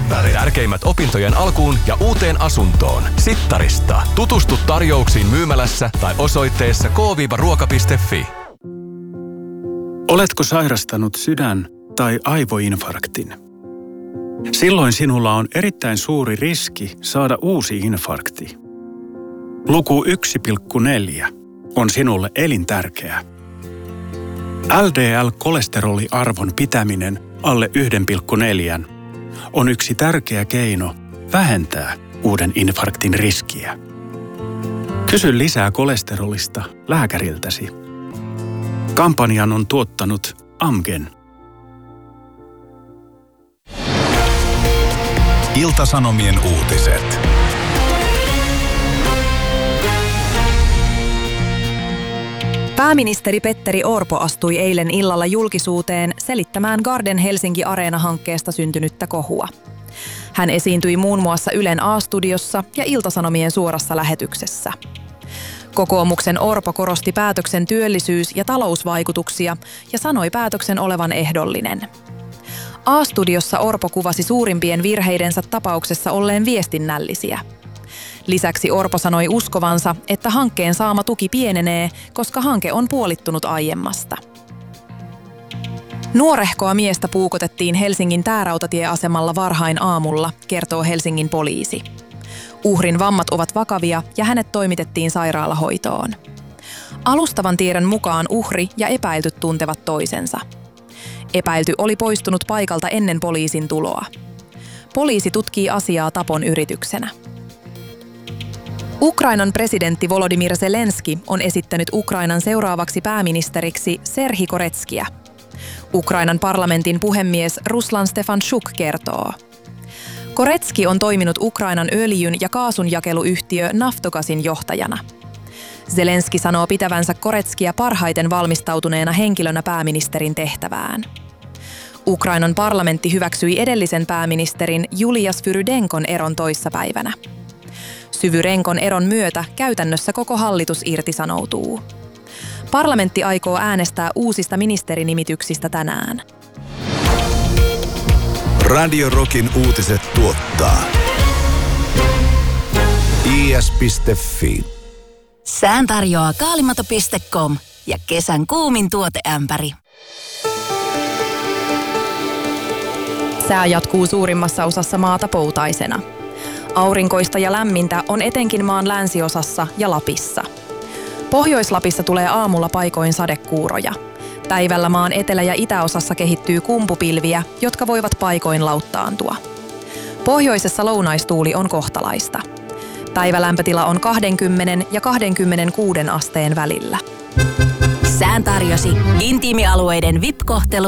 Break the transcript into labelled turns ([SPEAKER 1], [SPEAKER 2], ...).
[SPEAKER 1] Sittari. Tärkeimmät opintojen alkuun ja uuteen asuntoon. Sittarista. Tutustu tarjouksiin myymälässä tai osoitteessa k-ruoka.fi.
[SPEAKER 2] Oletko sairastanut sydän- tai aivoinfarktin? Silloin sinulla on erittäin suuri riski saada uusi infarkti. Luku 1,4 on sinulle elintärkeä. LDL-kolesteroliarvon pitäminen alle 1,4 on yksi tärkeä keino vähentää uuden infarktin riskiä. Kysy lisää kolesterolista lääkäriltäsi. Kampanjan on tuottanut Amgen.
[SPEAKER 3] Ilta-Sanomien uutiset.
[SPEAKER 4] Pääministeri Petteri Orpo astui eilen illalla julkisuuteen selittämään Garden Helsinki Areena-hankkeesta syntynyttä kohua. Hän esiintyi muun muassa Ylen A-studiossa ja Ilta-Sanomien suorassa lähetyksessä. Kokoomuksen Orpo korosti päätöksen työllisyys- ja talousvaikutuksia ja sanoi päätöksen olevan ehdollinen. A-studiossa Orpo kuvasi suurimpien virheidensä tapauksessa olleen viestinnällisiä. Lisäksi Orpo sanoi uskovansa, että hankkeen saama tuki pienenee, koska hanke on puolittunut aiemmasta. Nuorehkoa miestä puukotettiin Helsingin Täärautatieasemalla varhain aamulla, kertoo Helsingin poliisi. Uhrin vammat ovat vakavia ja hänet toimitettiin sairaalahoitoon. Alustavan tiedon mukaan uhri ja epäilty tuntevat toisensa. Epäilty oli poistunut paikalta ennen poliisin tuloa. Poliisi tutkii asiaa tapon yrityksenä. Ukrainan presidentti Volodymyr Zelenski on esittänyt Ukrainan seuraavaksi pääministeriksi Serhii Koretskia. Ukrainan parlamentin puhemies Ruslan Stefanchuk kertoo. Koretski on toiminut Ukrainan öljyn- ja kaasunjakeluyhtiö Naftogasin johtajana. Zelenski sanoo pitävänsä Koretskia parhaiten valmistautuneena henkilönä pääministerin tehtävään. Ukrainan parlamentti hyväksyi edellisen pääministerin Julia Svyrydenkon eron toissapäivänä. Svyrydenkon eron myötä käytännössä koko hallitus irtisanoutuu. Parlamentti aikoo äänestää uusista ministerinimityksistä tänään.
[SPEAKER 3] Radio Rockin uutiset tuottaa is.fi.
[SPEAKER 5] Sään tarjoaa kaalimato.com ja kesän kuumin tuoteämpäri.
[SPEAKER 4] Sää jatkuu suurimmassa osassa maata poutaisena. Aurinkoista ja lämmintä on etenkin maan länsiosassa ja Lapissa. Pohjois-Lapissa tulee aamulla paikoin sadekuuroja. Päivällä maan etelä- ja itäosassa kehittyy kumpupilviä, jotka voivat paikoin lauttaantua. Pohjoisessa lounaistuuli on kohtalaista. Päivälämpötila on 20 ja 26 asteen välillä.
[SPEAKER 5] Sään tarjosi intiimialueiden VIP-kohtelu